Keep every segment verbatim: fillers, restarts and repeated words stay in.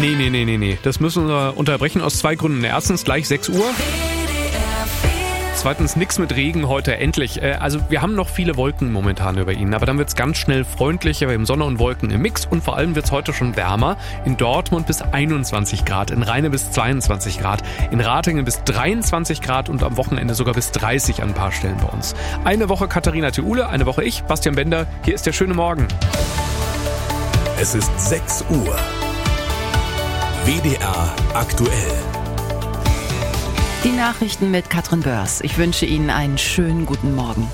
Nee, nee, nee, nee, nee. Das müssen wir unterbrechen aus zwei Gründen. Erstens gleich sechs Uhr. Zweitens nichts mit Regen heute, endlich. Also wir haben noch viele Wolken momentan über Ihnen, aber dann wird es ganz schnell freundlicher. Wir haben Sonne und Wolken im Mix und vor allem wird es heute schon wärmer. In Dortmund bis einundzwanzig Grad, in Rheine bis zweiundzwanzig Grad, in Ratingen bis dreiundzwanzig Grad und am Wochenende sogar bis dreißig an ein paar Stellen bei uns. Eine Woche Katharina Theule, eine Woche ich, Bastian Bender. Hier ist der schöne Morgen. Es ist sechs Uhr. W D R aktuell. Die Nachrichten mit Katrin Börs. Ich wünsche Ihnen einen schönen guten Morgen.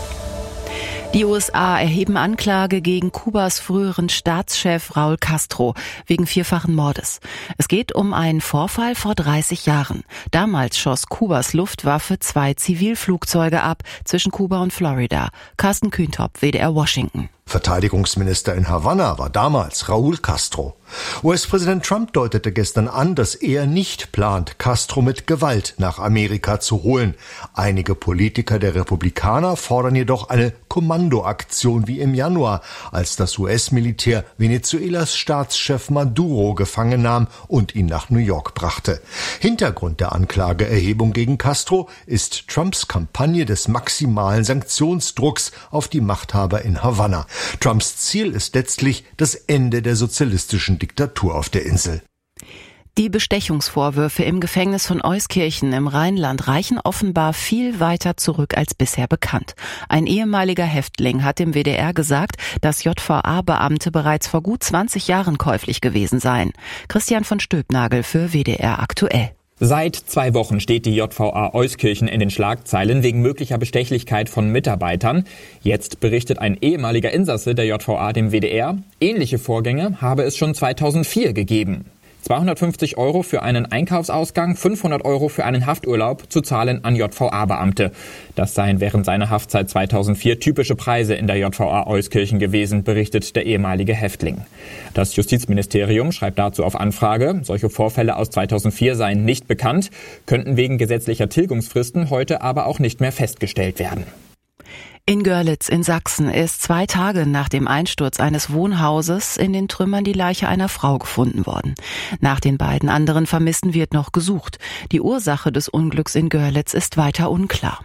Die U S A erheben Anklage gegen Kubas früheren Staatschef Raúl Castro wegen vierfachen Mordes. Es geht um einen Vorfall vor dreißig Jahren. Damals schoss Kubas Luftwaffe zwei Zivilflugzeuge ab zwischen Kuba und Florida. Carsten Kühntop, W D R Washington. Verteidigungsminister in Havanna war damals Raúl Castro. U S-Präsident Trump deutete gestern an, dass er nicht plant, Castro mit Gewalt nach Amerika zu holen. Einige Politiker der Republikaner fordern jedoch eine Kommandoaktion wie im Januar, als das U S-Militär Venezuelas Staatschef Maduro gefangen nahm und ihn nach New York brachte. Hintergrund der Anklageerhebung gegen Castro ist Trumps Kampagne des maximalen Sanktionsdrucks auf die Machthaber in Havanna. Trumps Ziel ist letztlich das Ende der sozialistischen Diktatur auf der Insel. Die Bestechungsvorwürfe im Gefängnis von Euskirchen im Rheinland reichen offenbar viel weiter zurück als bisher bekannt. Ein ehemaliger Häftling hat dem W D R gesagt, dass J V A-Beamte bereits vor gut zwanzig Jahren käuflich gewesen seien. Christian von Stülpnagel für W D R aktuell. Seit zwei Wochen steht die J V A Euskirchen in den Schlagzeilen wegen möglicher Bestechlichkeit von Mitarbeitern. Jetzt berichtet ein ehemaliger Insasse der J V A dem W D R, ähnliche Vorgänge habe es schon zweitausendvier gegeben. zweihundertfünfzig Euro für einen Einkaufsausgang, fünfhundert Euro für einen Hafturlaub zu zahlen an J V A-Beamte. Das seien während seiner Haftzeit zweitausendvier typische Preise in der J V A Euskirchen gewesen, berichtet der ehemalige Häftling. Das Justizministerium schreibt dazu auf Anfrage, solche Vorfälle aus zweitausendvier seien nicht bekannt, könnten wegen gesetzlicher Tilgungsfristen heute aber auch nicht mehr festgestellt werden. In Görlitz in Sachsen ist zwei Tage nach dem Einsturz eines Wohnhauses in den Trümmern die Leiche einer Frau gefunden worden. Nach den beiden anderen Vermissten wird noch gesucht. Die Ursache des Unglücks in Görlitz ist weiter unklar.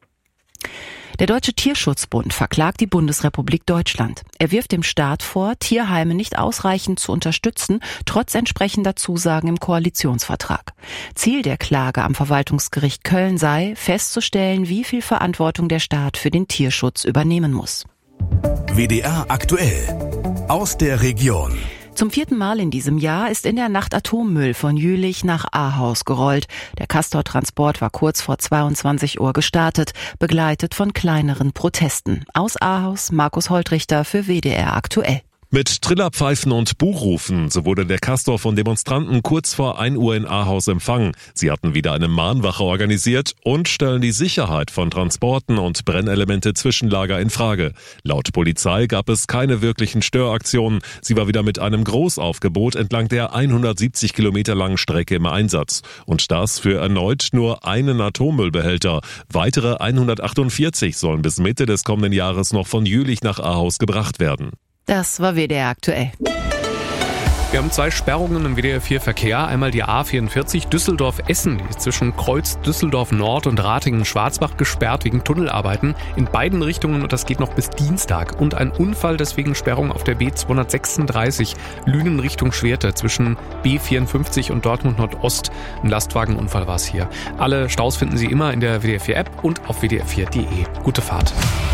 Der Deutsche Tierschutzbund verklagt die Bundesrepublik Deutschland. Er wirft dem Staat vor, Tierheime nicht ausreichend zu unterstützen, trotz entsprechender Zusagen im Koalitionsvertrag. Ziel der Klage am Verwaltungsgericht Köln sei, festzustellen, wie viel Verantwortung der Staat für den Tierschutz übernehmen muss. W D R aktuell aus der Region. Zum vierten Mal in diesem Jahr ist in der Nacht Atommüll von Jülich nach Ahaus gerollt. Der Castor-Transport war kurz vor zweiundzwanzig Uhr gestartet, begleitet von kleineren Protesten. Aus Ahaus, Markus Holtrichter für W D R aktuell. Mit Trillerpfeifen und Buchrufen, so wurde der Castor von Demonstranten kurz vor ein Uhr in Ahaus empfangen. Sie hatten wieder eine Mahnwache organisiert und stellen die Sicherheit von Transporten und Brennelemente-Zwischenlager in Frage. Laut Polizei gab es keine wirklichen Störaktionen. Sie war wieder mit einem Großaufgebot entlang der hundertsiebzig Kilometer langen Strecke im Einsatz. Und das für erneut nur einen Atommüllbehälter. Weitere hundertachtundvierzig sollen bis Mitte des kommenden Jahres noch von Jülich nach Ahaus gebracht werden. Das war W D R aktuell. Wir haben zwei Sperrungen im W D R vier Verkehr. Einmal die A vierundvierzig Düsseldorf-Essen, die ist zwischen Kreuz Düsseldorf-Nord und Ratingen-Schwarzbach gesperrt wegen Tunnelarbeiten in beiden Richtungen und das geht noch bis Dienstag. Und ein Unfall, deswegen Sperrung auf der B zweihundertsechsunddreißig Lünen Richtung Schwerte zwischen B vierundfünfzig und Dortmund Nordost. Ein Lastwagenunfall war es hier. Alle Staus finden Sie immer in der W D R vier App und auf w d r vier punkt d e. Gute Fahrt.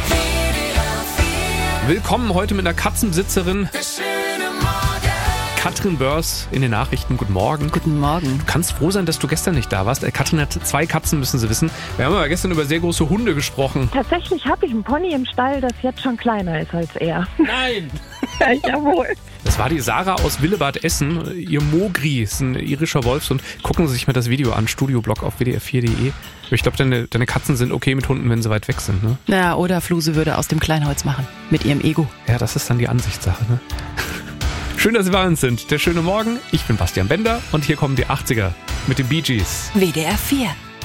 Willkommen heute mit einer Katzenbesitzerin. Katrin Börs in den Nachrichten. Guten Morgen. Guten Morgen. Du kannst froh sein, dass du gestern nicht da warst. Katrin hat zwei Katzen, müssen Sie wissen. Wir haben aber gestern über sehr große Hunde gesprochen. Tatsächlich habe ich einen Pony im Stall, das jetzt schon kleiner ist als er. Nein! Jawohl. Das war die Sarah aus Willebad Essen. Ihr Mogri ist ein irischer Wolfshund. Gucken Sie sich mal das Video an, Studioblog auf w d r vier punkt d e. Ich glaube, deine, deine Katzen sind okay mit Hunden, wenn sie weit weg sind, ne? Ja, oder Fluse würde aus dem Kleinholz machen. Mit ihrem Ego. Ja, das ist dann die Ansichtssache, ne? Schön, dass Sie bei uns sind. Der schöne Morgen. Ich bin Bastian Bender und hier kommen die achtziger mit den Bee Gees. W D R vier.